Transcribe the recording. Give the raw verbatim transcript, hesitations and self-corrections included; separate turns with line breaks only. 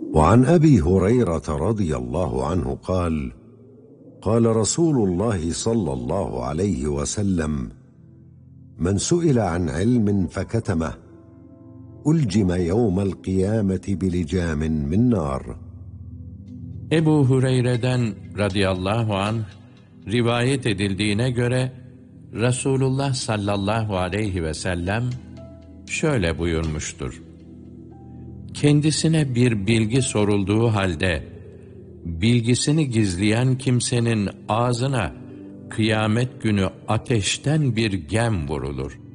وعن أبي هريرة رضي الله عنه قال قال رسول الله صلى الله عليه وسلم من سئل عن علم فكتمه ألجم يوم القيامة بلجام من نار.
Ebu Hureyre'den radıyallahu anh rivayet edildiğine göre Resulullah sallallahu aleyhi ve sellem şöyle buyurmuştur: kendisine bir bilgi sorulduğu halde bilgisini gizleyen kimsenin ağzına kıyamet günü ateşten bir gem vurulur.